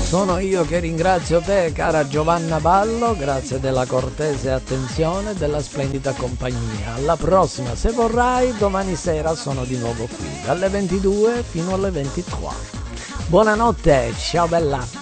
Sono io che ringrazio te, cara Giovanna Ballo, grazie della cortese attenzione e della splendida compagnia. Alla prossima, se vorrai, domani sera sono di nuovo qui, dalle 22 fino alle 24. Buonanotte, ciao bella!